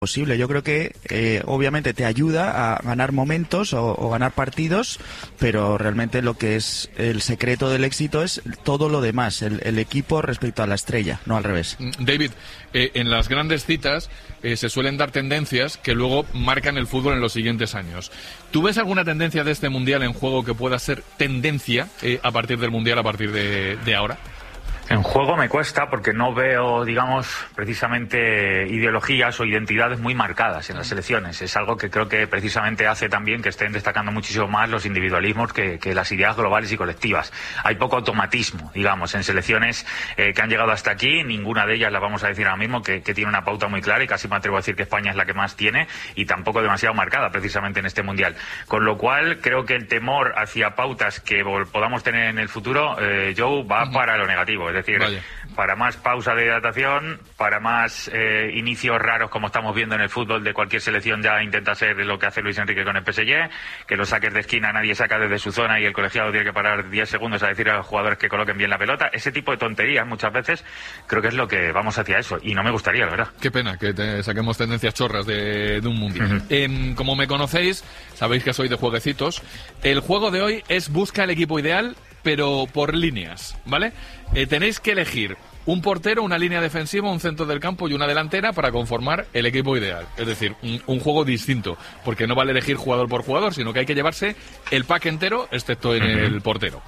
posible. Yo creo que obviamente te ayuda a ganar momentos o ganar partidos, pero realmente lo que es el secreto del éxito es todo lo demás, el equipo respecto a la estrella, no al revés. David, en las grandes citas se suelen dar tendencias que luego marcan el fútbol en los siguientes años. ¿Tú ves alguna tendencia de este Mundial en juego que pueda ser tendencia a partir del Mundial, a partir de ahora? En juego me cuesta porque no veo, digamos, precisamente ideologías o identidades muy marcadas en las selecciones. Es algo que creo que precisamente hace también que estén destacando muchísimo más los individualismos que las ideas globales y colectivas. Hay poco automatismo, digamos, en selecciones que han llegado hasta aquí. Ninguna de ellas, la vamos a decir ahora mismo, que tiene una pauta muy clara, y casi me atrevo a decir que España es la que más tiene, y tampoco demasiado marcada precisamente en este Mundial. Con lo cual, creo que el temor hacia pautas que podamos tener en el futuro, Joe, va para lo negativo. Es decir, vaya, para más pausa de hidratación, para más inicios raros como estamos viendo en el fútbol de cualquier selección. Ya intenta hacer lo que hace Luis Enrique con el PSG, que los saques de esquina nadie saca desde su zona y el colegiado tiene que parar 10 segundos a decir a los jugadores que coloquen bien la pelota. Ese tipo de tonterías muchas veces creo que es lo que vamos hacia eso, y no me gustaría, la verdad. Qué pena que saquemos tendencias chorras de un Mundial. Como me conocéis, sabéis que soy de jueguecitos. El juego de hoy es busca el equipo ideal, pero por líneas, ¿vale? Tenéis que elegir un portero, una línea defensiva, un centro del campo y una delantera para conformar el equipo ideal. Es decir, un juego distinto, porque no vale elegir jugador por jugador, sino que hay que llevarse el pack entero, excepto en el portero.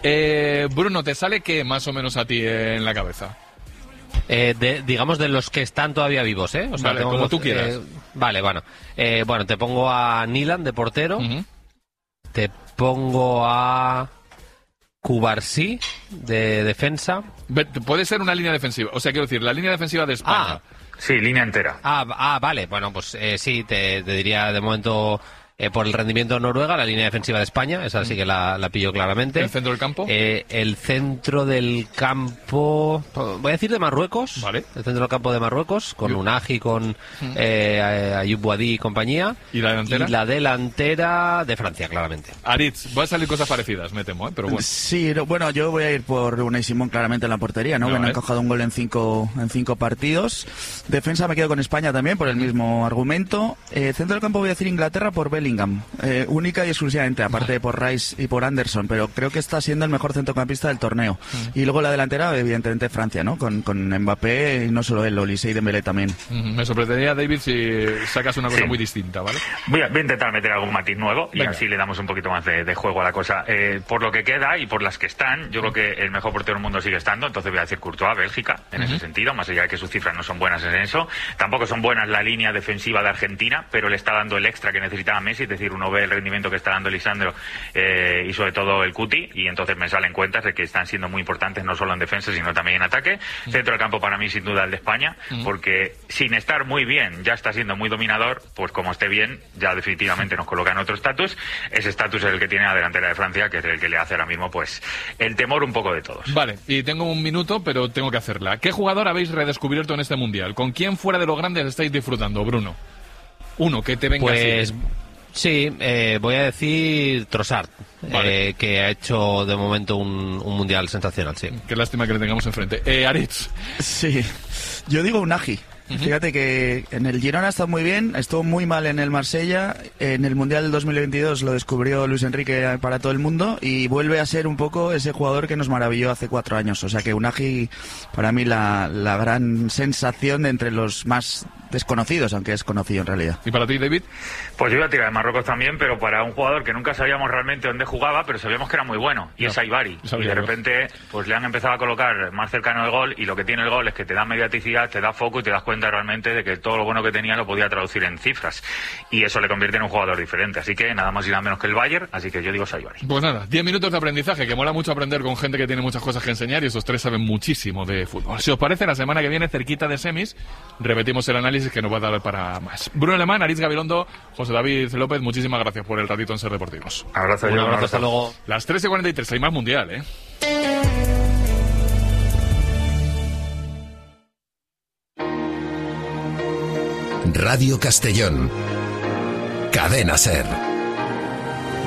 Bruno, ¿te sale qué más o menos a ti en la cabeza? Digamos de los que están todavía vivos, ¿eh? O sea, vale, como tú quieras. Vale, bueno. Bueno, te pongo a Nilan de portero. Te pongo a Cubarsí de defensa. Puede ser una línea defensiva. O sea, quiero decir, la línea defensiva de España. Sí, línea entera. Vale. Bueno, pues sí, te diría de momento... por el rendimiento de Noruega, la línea defensiva de España, esa sí que la pillo claramente. ¿El centro del campo? El centro del campo, voy a decir de Marruecos. Vale. El centro del campo de Marruecos, con Unagi, con Ayoub Boadi y compañía. ¿Y la delantera? Y la delantera de Francia, claramente. Aritz, va a salir cosas parecidas, me temo, pero bueno. Sí, bueno, yo voy a ir por Unai Simón claramente en la portería, ¿no? Que no ha encajado un gol en cinco partidos. Defensa me quedo con España también, por el mismo argumento. Centro del campo voy a decir Inglaterra por Bellingham. Única y exclusivamente, aparte de por Rice y por Anderson, pero creo que está siendo el mejor centrocampista del torneo. Y luego la delantera, evidentemente Francia, ¿no? Con Mbappé, y no solo él, Olise y Dembélé también. Me sorprendería, David, si sacas una cosa muy distinta, ¿vale? Voy a intentar meter algún matiz nuevo. Venga. Y así le damos un poquito más de juego a la cosa. Por lo que queda y por las que están, yo creo que el mejor portero del mundo sigue estando, entonces voy a decir Courtois, Bélgica, en ese sentido, más allá de que sus cifras no son buenas en eso. Tampoco son buenas la línea defensiva de Argentina, pero le está dando el extra que necesitaba Messi. Es decir, uno ve el rendimiento que está dando Lisandro y sobre todo el Cuti, y entonces me salen cuentas de que están siendo muy importantes no solo en defensa sino también en ataque. Centro del campo para mí sin duda el de España, porque sin estar muy bien ya está siendo muy dominador, pues como esté bien ya definitivamente nos coloca en otro estatus. Ese estatus es el que tiene la delantera de Francia, que es el que le hace ahora mismo pues el temor un poco de todos. Vale, y tengo un minuto pero tengo que hacerla. ¿Qué jugador habéis redescubierto en este Mundial? ¿Con quién fuera de los grandes estáis disfrutando, Bruno? Uno que te venga pues... así. Sí, voy a decir Trossard, vale. Que ha hecho de momento un Mundial sensacional, sí. Qué lástima que le tengamos enfrente. Aritz. Sí, yo digo Unagi. Fíjate que en el Girona está muy bien, estuvo muy mal en el Marsella, en el Mundial del 2022 lo descubrió Luis Enrique para todo el mundo y vuelve a ser un poco ese jugador que nos maravilló hace 4 años. O sea que Unagi, para mí, la gran sensación de entre los más desconocidos, aunque es conocido en realidad. ¿Y para ti, David? Pues yo iba a tirar de Marruecos también, pero para un jugador que nunca sabíamos realmente dónde jugaba, pero sabíamos que era muy bueno, y es Aibari. Y de repente pues le han empezado a colocar más cercano el gol, y lo que tiene el gol es que te da mediaticidad, te da foco y te das cuenta realmente de que todo lo bueno que tenía lo podía traducir en cifras, y eso le convierte en un jugador diferente. Así que nada más y nada menos que el Bayern, así que yo digo Aibari. Pues nada, 10 minutos de aprendizaje, que mola mucho aprender con gente que tiene muchas cosas que enseñar, y esos tres saben muchísimo de fútbol. Si os parece, la semana que viene, cerquita de semis, repetimos el análisis que nos va a dar para más. Bruno Alemán, Aritz Gabilondo, José David López, muchísimas gracias por el ratito en Ser Deportivos. Abrazo, un abrazo, hasta luego. Las 3:43, hay más Mundial, ¿eh? Radio Castellón, Cadena Ser.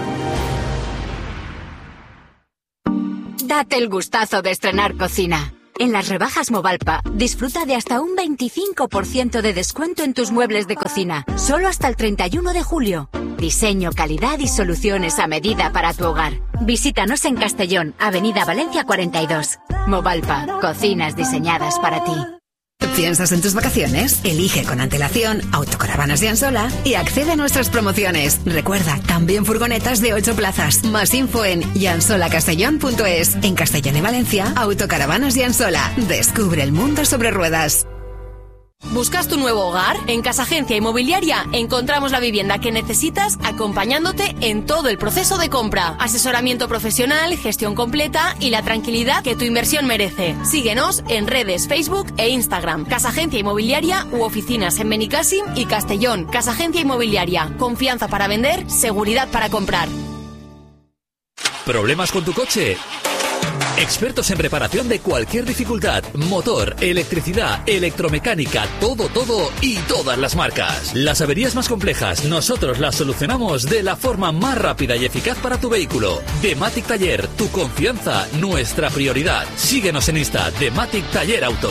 Date el gustazo de estrenar cocina. En las rebajas Movalpa, disfruta de hasta un 25% de descuento en tus muebles de cocina, solo hasta el 31 de julio. Diseño, calidad y soluciones a medida para tu hogar. Visítanos en Castellón, Avenida Valencia 42. Movalpa, cocinas diseñadas para ti. ¿Piensas en tus vacaciones? Elige con antelación Autocaravanas Yansola y accede a nuestras promociones. Recuerda, también furgonetas de 8 plazas. Más info en yansolacastellón.es. En Castellón y Valencia, Autocaravanas Yansola. Descubre el mundo sobre ruedas. ¿Buscas tu nuevo hogar? En Casa Agencia Inmobiliaria encontramos la vivienda que necesitas acompañándote en todo el proceso de compra. Asesoramiento profesional, gestión completa y la tranquilidad que tu inversión merece. Síguenos en redes, Facebook e Instagram. Casa Agencia Inmobiliaria u oficinas en Benicàssim y Castellón. Casa Agencia Inmobiliaria. Confianza para vender, seguridad para comprar. ¿Problemas con tu coche? Expertos en reparación de cualquier dificultad, motor, electricidad, electromecánica, todo y todas las marcas. Las averías más complejas, nosotros las solucionamos de la forma más rápida y eficaz para tu vehículo. Dematic Taller, tu confianza, nuestra prioridad. Síguenos en Insta, Dematic Taller Auto.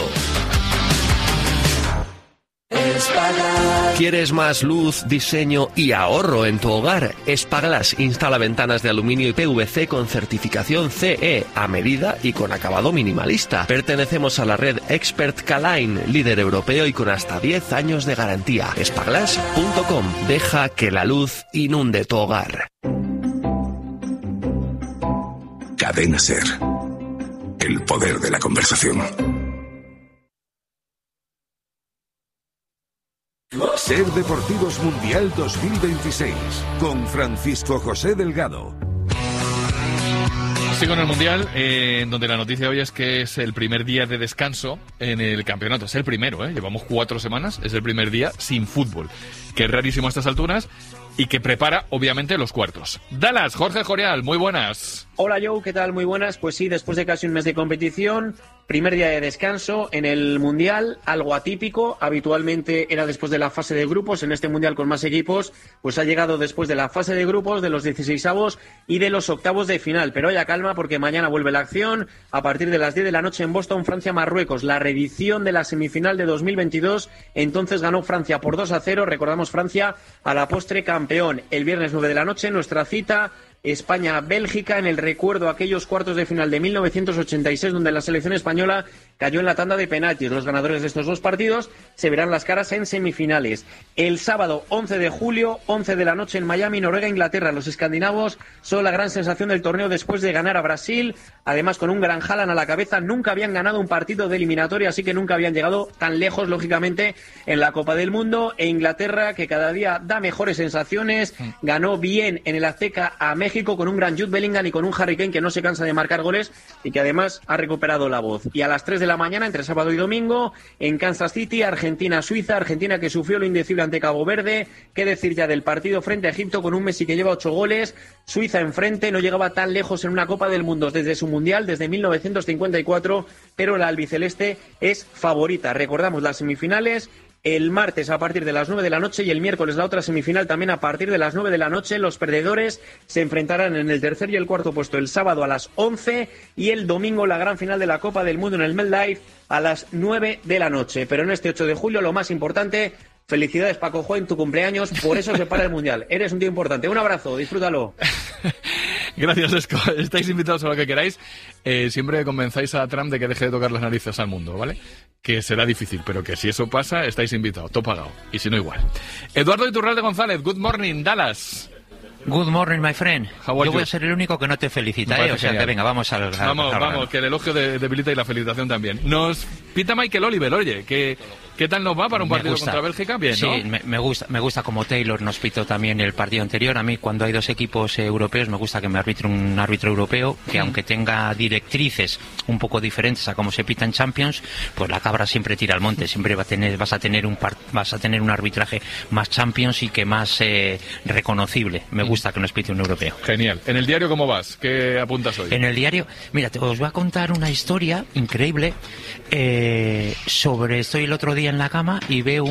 ¿Quieres más luz, diseño y ahorro en tu hogar? Espaglass instala ventanas de aluminio y PVC con certificación CE a medida y con acabado minimalista. Pertenecemos a la red Expert K-Line, líder europeo y con hasta 10 años de garantía. Espaglass.com. Deja que la luz inunde tu hogar. Cadena SER. El poder de la conversación. SER Deportivos Mundial 2026 con Francisco José Delgado. Sigo en el Mundial, donde la noticia hoy es que es el primer día de descanso en el campeonato. Es el primero, llevamos 4 semanas, es el primer día sin fútbol, que es rarísimo a estas alturas y que prepara, obviamente, los cuartos. Dallas, Jorge Jorial, muy buenas. Hola Joe, ¿qué tal? Muy buenas. Pues sí, después de casi un mes de competición, primer día de descanso en el Mundial, algo atípico. Habitualmente era después de la fase de grupos. En este Mundial con más equipos, pues ha llegado después de la fase de grupos, de los 16avos y de los octavos de final. Pero ya calma, porque mañana vuelve la acción a partir de las 10 de la noche en Boston, Francia-Marruecos. La reedición de la semifinal de 2022. Entonces ganó Francia por 2-0. Recordamos, Francia a la postre campeón. El viernes 9 de la noche, nuestra cita España-Bélgica, en el recuerdo a aquellos cuartos de final de 1986, donde la selección española cayó en la tanda de penaltis. Los ganadores de estos dos partidos se verán las caras en semifinales. El sábado 11 de julio, 11 de la noche en Miami, Noruega-Inglaterra. Los escandinavos son la gran sensación del torneo después de ganar a Brasil, además con un gran Haaland a la cabeza. Nunca habían ganado un partido de eliminatoria, así que nunca habían llegado tan lejos, lógicamente, en la Copa del Mundo. E Inglaterra, que cada día da mejores sensaciones, ganó bien en el Azteca a México con un gran Jude Bellingham y con un Harry Kane que no se cansa de marcar goles y que además ha recuperado la voz. Y a las 3 de la mañana, entre sábado y domingo, en Kansas City, Argentina-Suiza. Argentina que sufrió lo indecible ante Cabo Verde. Qué decir ya del partido frente a Egipto con un Messi que lleva 8 goles. Suiza enfrente, no llegaba tan lejos en una Copa del Mundo desde su Mundial, desde 1954, pero la albiceleste es favorita. Recordamos las semifinales el martes a partir de las 9 de la noche y el miércoles la otra semifinal también a partir de las 9 de la noche. Los perdedores se enfrentarán en el tercer y el cuarto puesto el sábado a las 11 y el domingo la gran final de la Copa del Mundo en el MetLife a las 9 de la noche. Pero en este 8 de julio lo más importante, felicidades Paco Joa en tu cumpleaños, por eso se para el Mundial. Eres un tío importante. Un abrazo, disfrútalo. Gracias, Esco. Estáis invitados a lo que queráis. Siempre convenzáis a Trump de que deje de tocar las narices al mundo, ¿vale? Que será difícil, pero que si eso pasa, estáis invitados, todo pagado. Y si no, igual. Eduardo Iturralde González, good morning, Dallas. Good morning, my friend. Yo voy a ser el único que no te felicita, o sea genial. Que venga, vamos, que el elogio debilita y la felicitación también. Nos pita Michael Oliver, oye, ¿qué tal nos va para un partido contra Bélgica? Bien, sí, ¿no? me gusta como Taylor nos pitó también el partido anterior. A mí, cuando hay dos equipos europeos, me gusta que me arbitre un árbitro europeo, que aunque tenga directrices un poco diferentes a cómo se pita en Champions, pues la cabra siempre tira al monte, siempre vas a tener un arbitraje más Champions y que más reconocible. Me gusta que nos pite un europeo. Genial. ¿En el diario cómo vas? ¿Qué apuntas hoy? En el diario, mira, os voy a contar una historia increíble sobre... Estoy el otro día en la cama y veo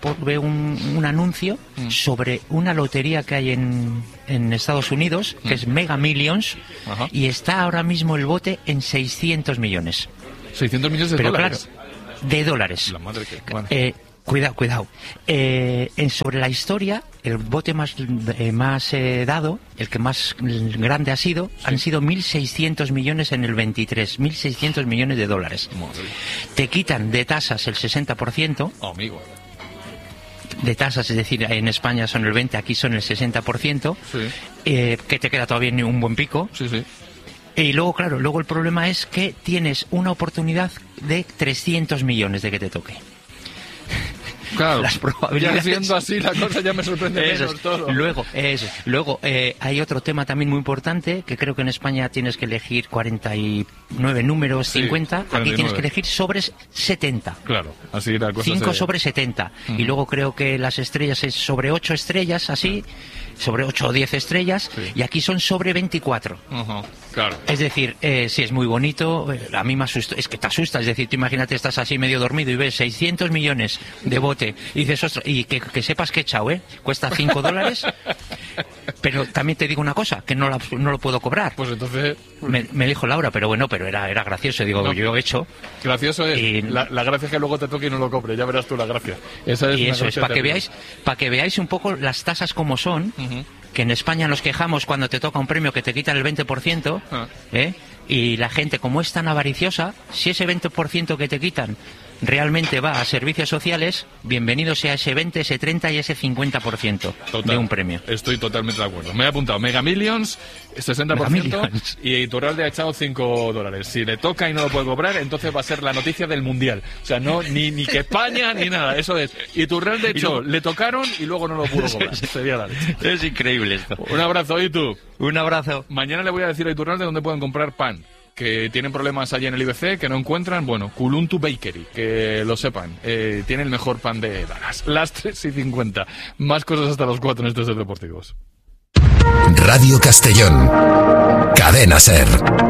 un anuncio sobre una lotería que hay en Estados Unidos, que es Mega Millions, y está ahora mismo el bote en 600 millones. 600 millones de dólares. Claro, de dólares. La madre que... Bueno. Cuidado. Sobre la historia, el bote más dado, el que más grande ha sido, han sido 1.600 millones en el 23. 1.600 millones de dólares. Madre. Te quitan de tasas el 60%. Oh, amigo. De tasas, es decir, en España son el 20%, aquí son el 60%. Sí. Que te queda todavía un buen pico. Sí. Y luego, claro, el problema es que tienes una oportunidad de 300 millones de que te toque. Claro, las probabilidades. Ya siendo así la cosa ya me sorprende menos todo. Luego hay otro tema también muy importante, que creo que en España tienes que elegir 49 números, 50, 49. Aquí tienes que elegir sobre 70. Claro, así la cosa 5 sobre 70. Y luego creo que las estrellas es sobre 8 estrellas, así, sobre 8 o 10 estrellas, y aquí son sobre 24. Claro. Es decir, sí, es muy bonito, a mí me asustó, es que te asusta, es decir, tú imagínate, estás así medio dormido y ves 600 millones de bote, y dices, ostras, y que sepas que he echado, cuesta $5, pero también te digo una cosa, que no lo puedo cobrar. Pues entonces... Me dijo Laura, pero era gracioso, digo, yo he hecho... Gracioso es, y la gracia es que luego te toque y no lo cobre, ya verás tú la gracia. Esa es, y eso es, para que veáis un poco las tasas como son, que en España nos quejamos cuando te toca un premio que te quitan el 20%, y la gente, como es tan avariciosa, si ese 20% que te quitan realmente va a servicios sociales, bienvenido sea ese 20, ese 30 y ese 50% de un premio. Estoy totalmente de acuerdo. Me he apuntado Mega Millions, 60%, y Iturralde ha echado $5. Si le toca y no lo puede cobrar, entonces va a ser la noticia del Mundial. O sea, no ni que España ni nada. Eso es. Iturralde echó, le tocaron y luego no lo pudo cobrar. Sería la leche. Es increíble esto. Un abrazo, Itu. Un abrazo. Mañana le voy a decir a Iturralde dónde pueden comprar pan. Que tienen problemas allí en el IBC, que no encuentran, bueno, Kuluntu Bakery, que lo sepan, tiene el mejor pan de Dallas. Las 3:50. Más cosas hasta los 4 en estos deportivos. Radio Castellón. Cadena SER.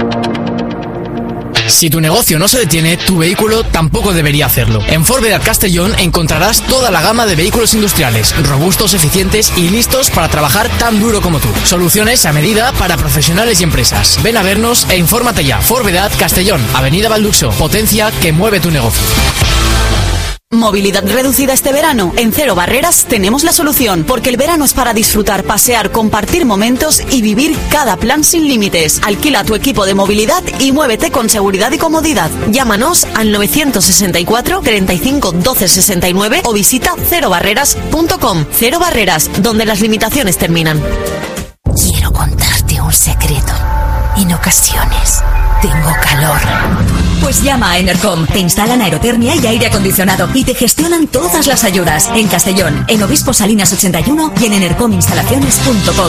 Si tu negocio no se detiene, tu vehículo tampoco debería hacerlo. En Forvedad Castellón encontrarás toda la gama de vehículos industriales, robustos, eficientes y listos para trabajar tan duro como tú. Soluciones a medida para profesionales y empresas. Ven a vernos e infórmate ya. Forvedad Castellón, Avenida Balduxo. Potencia que mueve tu negocio. Movilidad reducida este verano. En Cero Barreras tenemos la solución, porque el verano es para disfrutar, pasear, compartir momentos y vivir cada plan sin límites. Alquila tu equipo de movilidad y muévete con seguridad y comodidad. Llámanos al 964 35 12 69 o visita cerobarreras.com. Cero Barreras, donde las limitaciones terminan. Quiero contarte un secreto. En ocasiones tengo calor. Pues llama a Enercom. Te instalan aerotermia y aire acondicionado y te gestionan todas las ayudas. En Castellón, en Obispo Salinas 81 y en enercominstalaciones.com.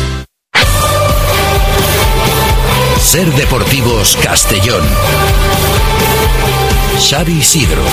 SER Deportivos Castellón. Xavi Isidro.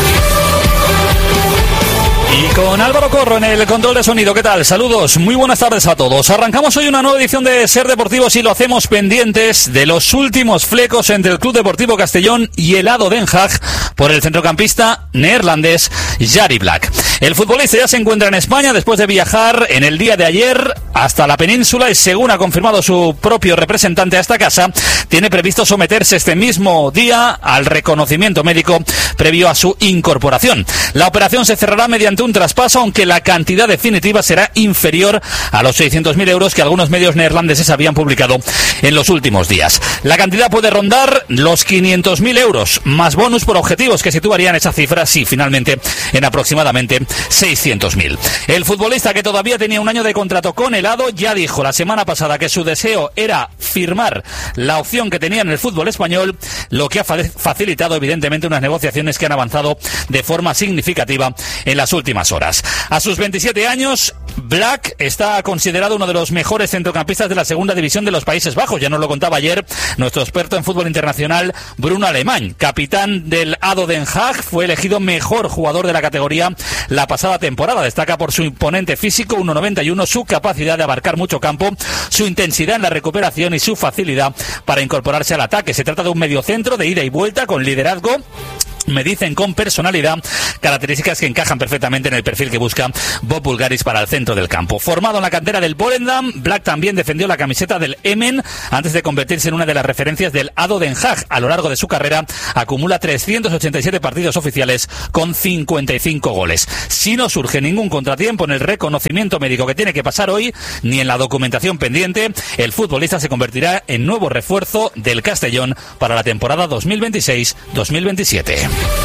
Y con Álvaro Corro en el control de sonido. ¿Qué tal? Saludos, muy buenas tardes a todos. Arrancamos hoy una nueva edición de SER Deportivos y lo hacemos pendientes de los últimos flecos entre el Club Deportivo Castellón y el ADO Den Haag por el centrocampista neerlandés Jari Black. El futbolista ya se encuentra en España después de viajar en el día de ayer hasta la península y, según ha confirmado su propio representante a esta casa, tiene previsto someterse este mismo día al reconocimiento médico previo a su incorporación. La operación se cerrará mediante un traspaso, aunque la cantidad definitiva será inferior a los 600.000 euros que algunos medios neerlandeses habían publicado en los últimos días. La cantidad puede rondar los 500.000 euros, más bonus por objetivos que situarían esa cifra, sí, finalmente, en aproximadamente 600.000. El futbolista, que todavía tenía un año de contrato con el ADO, ya dijo la semana pasada que su deseo era firmar la opción que tenía en el fútbol español, lo que ha facilitado evidentemente unas negociaciones que han avanzado de forma significativa en las últimas horas. A sus 27 años, Black está considerado uno de los mejores centrocampistas de la segunda división de los Países Bajos. Ya nos lo contaba ayer nuestro experto en fútbol internacional, Bruno Alemán. Capitán del ADO Den Haag, fue elegido mejor jugador de la categoría la pasada temporada. Destaca por su imponente físico, 1,91, su capacidad de abarcar mucho campo, su intensidad en la recuperación y su facilidad para incorporarse al ataque. Se trata de un mediocentro de ida y vuelta con liderazgo, me dicen con personalidad, características que encajan perfectamente en el perfil que busca Bob Bulgaris para el centro del campo. Formado en la cantera del Volendam, Black también defendió la camiseta del Emmen antes de convertirse en una de las referencias del ADO Den Haag. A lo largo de su carrera acumula 387 partidos oficiales con 55 goles. Si no surge ningún contratiempo en el reconocimiento médico que tiene que pasar hoy, ni en la documentación pendiente, el futbolista se convertirá en nuevo refuerzo del Castellón para la temporada 2026-2027.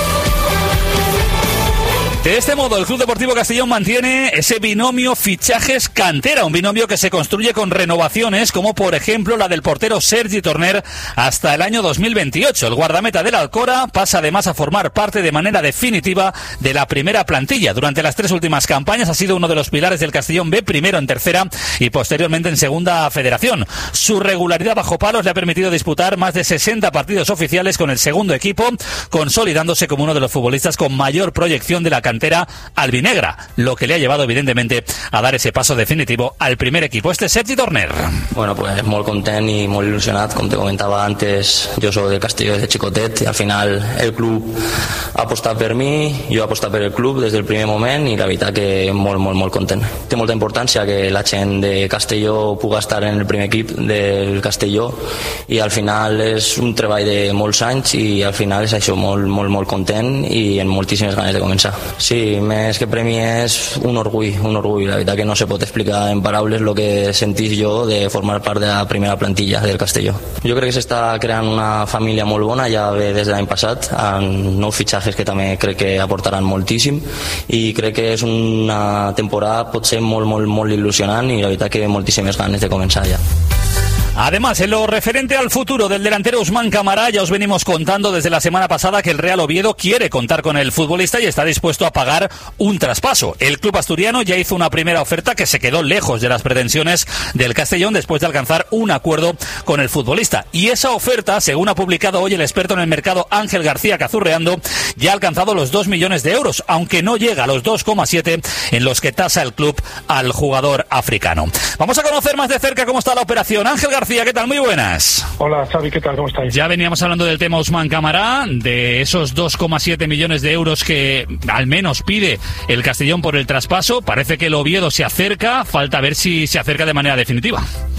De este modo, el Club Deportivo Castellón mantiene ese binomio fichajes-cantera, un binomio que se construye con renovaciones, como por ejemplo la del portero Sergi Torner hasta el año 2028. El guardameta del Alcora pasa además a formar parte de manera definitiva de la primera plantilla. Durante las 3 últimas campañas ha sido uno de los pilares del Castellón B, primero en tercera y posteriormente en segunda federación. Su regularidad bajo palos le ha permitido disputar más de 60 partidos oficiales con el segundo equipo, consolidándose como uno de los futbolistas con mayor proyección de la cantera albinegra, lo que le ha llevado evidentemente a dar ese paso definitivo al primer equipo. Este Sergi Torner. Bueno, pues molt content i molt il·lusionat, com te comentava antes, jo soc del Castelló de xicotet i al final el club ha apostat per mi, jo he apostat per el club des del primer moment i la veritat que molt content. Té molta importància que la gent de Castelló puga estar en el primer equip del Castelló i al final és un treball de molts anys i al final és això, molt content i amb moltíssimes ganes de començar. Sí, més que premi és un orgull, la veritat que no se pot explicar en paraules lo que sentís jo de formar part de la primera plantilla del Castelló. Jo crec que s'està creant una família molt bona, ja ve des de l'any passat, amb nous fitxatges que també crec que aportaran moltíssim i crec que és una temporada potser molt il·lusionant i la veritat que moltíssimes ganes de començar ja. Además, en lo referente al futuro del delantero Ousmane Camara, ya os venimos contando desde la semana pasada que el Real Oviedo quiere contar con el futbolista y está dispuesto a pagar un traspaso. El club asturiano ya hizo una primera oferta que se quedó lejos de las pretensiones del Castellón después de alcanzar un acuerdo con el futbolista. Y esa oferta, según ha publicado hoy el experto en el mercado Ángel García Cazurreando, ya ha alcanzado los 2 millones de euros, aunque no llega a los 2,7 en los que tasa el club al jugador africano. Vamos a conocer más de cerca cómo está la operación. Ángel García, ¿qué tal? Muy buenas. Hola, Xavi, ¿qué tal? ¿Cómo estáis? Ya veníamos hablando del tema Ousmane Camara, de esos 2,7 millones de euros que al menos pide el Castellón por el traspaso. Parece que el Oviedo se acerca, falta ver si se acerca de manera definitiva.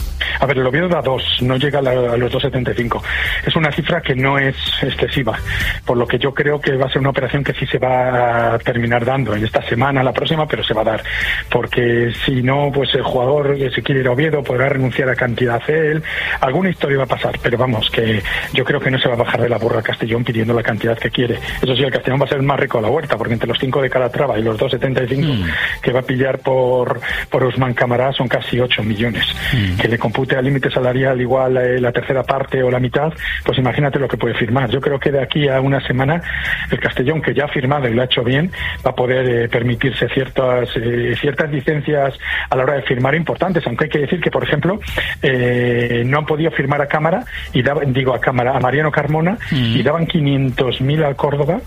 A ver, el Oviedo da 2, no llega a los 2,75. Es una cifra que no es excesiva, por lo que yo creo que va a ser una operación que sí se va a terminar dando en esta semana, la próxima, pero se va a dar. Porque si no, pues el jugador, si quiere ir a Oviedo, podrá renunciar a cantidad él. Alguna historia va a pasar, pero vamos, que yo creo que no se va a bajar de la burra al Castellón pidiendo la cantidad que quiere. Eso sí, el Castellón va a ser el más rico de la huerta, porque entre los 5 de Calatrava y los 2,75 que va a pillar por Ousmane Camara son casi 8 millones. Que le compute al límite salarial igual la tercera parte o la mitad, pues imagínate lo que puede firmar. Yo creo que de aquí a una semana el Castellón, que ya ha firmado y lo ha hecho bien, va a poder permitirse ciertas licencias a la hora de firmar importantes, aunque hay que decir que, por ejemplo, no han podido firmar a Cámara y a Mariano Carmona y daban 500.000 al Córdoba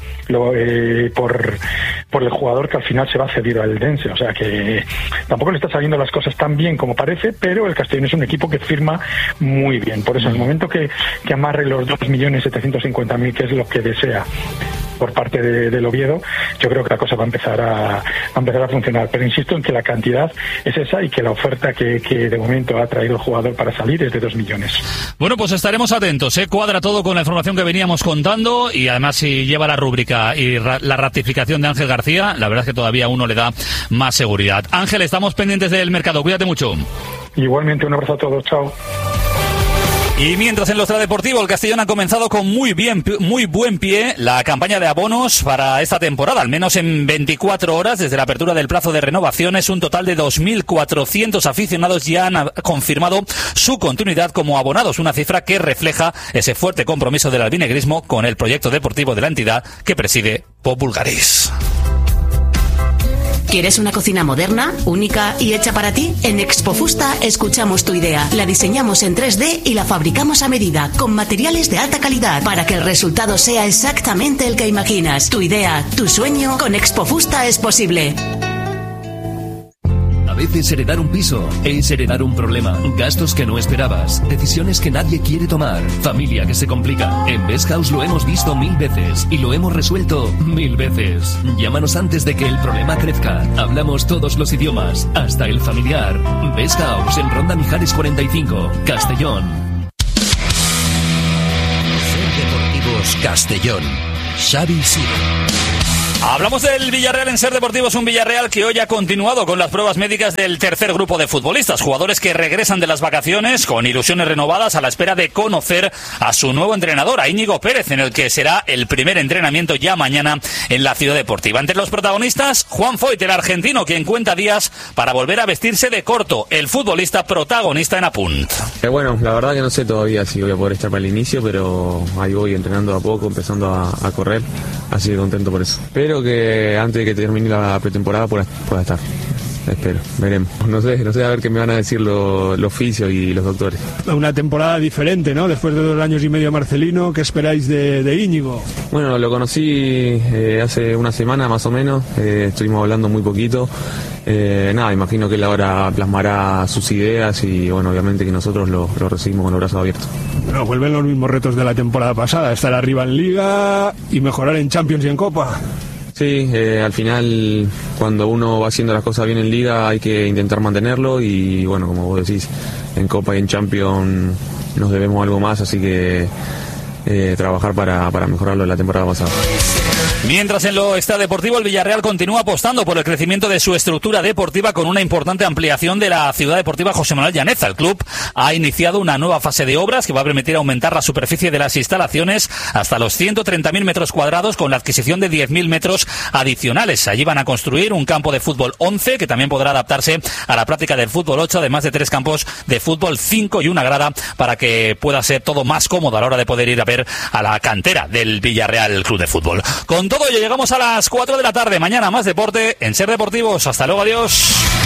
por el jugador que al final se va a ceder al Dense. O sea que tampoco le está saliendo las cosas tan bien como parece, pero el Castellón es un equipo que firma muy bien. Por eso, en el momento que amarre los 2.750.000, que es lo que desea por parte del Oviedo, yo creo que la cosa va a empezar a funcionar. Pero insisto en que la cantidad es esa y que la oferta que de momento ha traído el jugador para salir es de 2 millones. Bueno, pues estaremos atentos, cuadra todo con la información que veníamos contando y además si lleva la rúbrica y la ratificación de Ángel García, la verdad es que todavía a uno le da más seguridad. Ángel, estamos pendientes del mercado, cuídate mucho. Igualmente, un abrazo a todos, chao. Y mientras en lo extradeportivo el Castellón ha comenzado con muy buen pie la campaña de abonos para esta temporada, al menos en 24 horas desde la apertura del plazo de renovaciones, un total de 2.400 aficionados ya han confirmado su continuidad como abonados, una cifra que refleja ese fuerte compromiso del albinegrismo con el proyecto deportivo de la entidad que preside Bob Bulgaris. ¿Quieres una cocina moderna, única y hecha para ti? En Expofusta escuchamos tu idea, la diseñamos en 3D y la fabricamos a medida, con materiales de alta calidad, para que el resultado sea exactamente el que imaginas. Tu idea, tu sueño, con Expofusta es posible. veces heredar un piso es heredar un problema. Gastos que no esperabas, decisiones que nadie quiere tomar, familia que se complica. En Best House lo hemos visto 1000 veces y lo hemos resuelto 1000 veces. Llámanos antes de que el problema crezca. Hablamos todos los idiomas, hasta el familiar. Best House en Ronda Mijares 45, Castellón. Ser Deportivos Castellón. Xavi Siro. Hablamos del Villarreal en Ser Deportivos, un Villarreal que hoy ha continuado con las pruebas médicas del tercer grupo de futbolistas, jugadores que regresan de las vacaciones con ilusiones renovadas a la espera de conocer a su nuevo entrenador, a Íñigo Pérez, en el que será el primer entrenamiento ya mañana en la Ciudad Deportiva. Entre los protagonistas, Juan Foyt, el argentino, quien cuenta días para volver a vestirse de corto, el futbolista protagonista en Apunt. Bueno, la verdad que no sé todavía si voy a poder estar para el inicio, pero ahí voy entrenando a poco, empezando a correr, así que contento por eso. Espero que antes de que termine la pretemporada pueda estar. Espero, veremos. No sé a ver qué me van a decir los fisios y los doctores. Una temporada diferente, ¿no? Después de 2 años y medio Marcelino, ¿qué esperáis de Íñigo? Bueno, lo conocí hace una semana más o menos, estuvimos hablando muy poquito. Imagino que él ahora plasmará sus ideas y bueno, obviamente que nosotros lo recibimos con los brazos abiertos. Bueno, vuelven los mismos retos de la temporada pasada, estar arriba en Liga y mejorar en Champions y en Copa. Sí, al final cuando uno va haciendo las cosas bien en Liga hay que intentar mantenerlo y bueno, como vos decís, en Copa y en Champions nos debemos algo más, así que trabajar para mejorarlo de la temporada pasada. Mientras en lo extradeportivo el Villarreal continúa apostando por el crecimiento de su estructura deportiva con una importante ampliación de la Ciudad Deportiva José Manuel Llaneza. El club ha iniciado una nueva fase de obras que va a permitir aumentar la superficie de las instalaciones hasta los 130.000 metros cuadrados con la adquisición de 10.000 metros adicionales. Allí van a construir un campo de fútbol 11 que también podrá adaptarse a la práctica del fútbol 8, además de 3 campos de fútbol 5 y una grada para que pueda ser todo más cómodo a la hora de poder ir a ver a la cantera del Villarreal Club de Fútbol. Con todo ello llegamos a las 4 de la tarde. Mañana más deporte en Ser Deportivos. Hasta luego, adiós.